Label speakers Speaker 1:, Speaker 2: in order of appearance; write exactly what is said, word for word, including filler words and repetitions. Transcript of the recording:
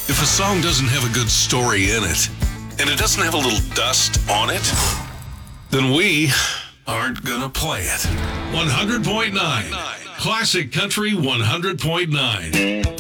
Speaker 1: If a song doesn't have a good story in it, and it doesn't have a little dust on it, then we aren't gonna play it. one hundred point nine. Classic Country one hundred point nine.